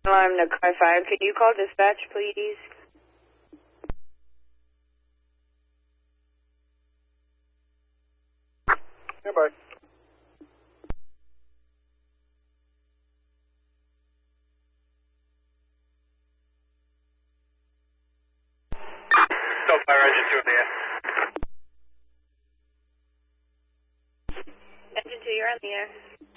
Alarm to car fire. Could you call dispatch, please? Goodbye. Still fire engine 2 in the air. Engine 2, you're on the air.